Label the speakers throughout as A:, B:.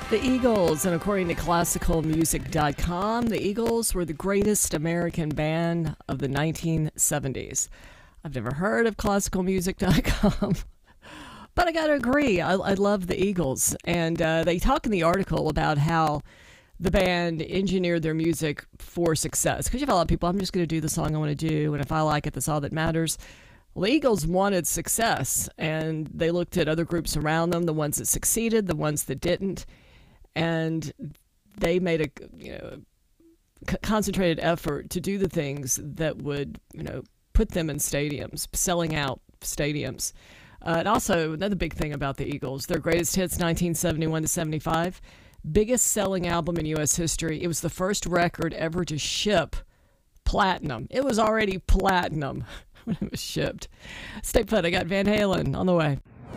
A: The Eagles, and according to classicalmusic.com, the Eagles were the greatest American band of the 1970s. I've never heard of classicalmusic.com, but I got to agree. I love the Eagles. And they talk in the article about how the band engineered their music for success. Because you have a lot of people, I'm just going to do the song I want to do, and if I like it, that's all that matters. Well, the Eagles wanted success, and they looked at other groups around them, the ones that succeeded, the ones that didn't. And they made a concentrated effort to do the things that would put them in stadiums, selling out stadiums. And also, another big thing about the Eagles, their greatest hits, 1971 to 75, biggest selling album in U.S. history. It was the first record ever to ship platinum. It was already platinum when it was shipped. Stay put, I got Van Halen on the way.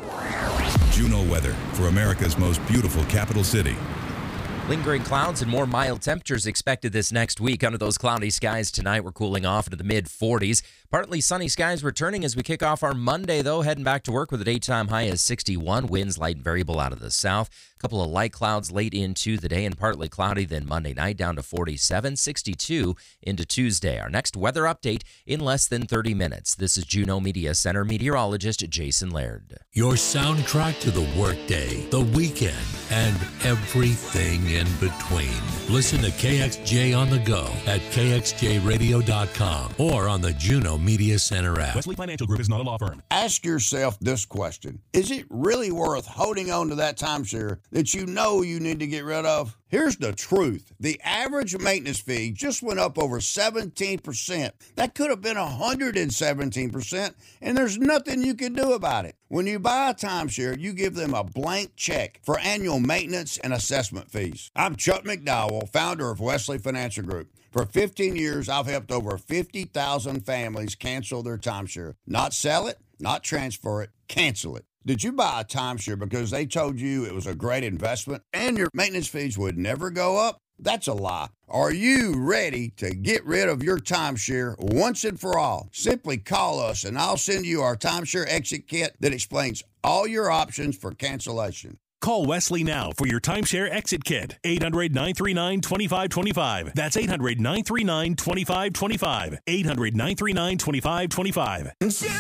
B: Juno weather for America's most beautiful capital city.
C: Lingering clouds and more mild temperatures expected this next week. Under those cloudy skies tonight, we're cooling off into the mid-40s. Partly sunny skies returning as we kick off our Monday, though. Heading back to work with a daytime high of 61. Winds light and variable out of the south. A couple of light clouds late into the day and partly cloudy then Monday night down to 47, 62 into Tuesday. Our next weather update in less than 30 minutes. This is Juneau Media Center meteorologist Jason Laird.
D: Your soundtrack to the workday, the weekend, and everything in between. Listen to KXJ on the go at kxjradio.com or on the Juneau Media Center app.
E: Wesley Financial Group is not a law firm.
F: Ask yourself this question. Is it really worth holding on to that timeshare that you know you need to get rid of? Here's the truth. The average maintenance fee just went up over 17%. That could have been 117%, and there's nothing you can do about it. When you buy a timeshare, you give them a blank check for annual maintenance and assessment fees. I'm Chuck McDowell, founder of Wesley Financial Group. For 15 years, I've helped over 50,000 families cancel their timeshare. Not sell it, not transfer it, cancel it. Did you buy a timeshare because they told you it was a great investment and your maintenance fees would never go up? That's a lie. Are you ready to get rid of your timeshare once and for all? Simply call us and I'll send you our timeshare exit kit that explains all your options for cancellation.
E: Call Wesley now for your timeshare exit kit. 800-939-2525. That's 800-939-2525. 800-939-2525.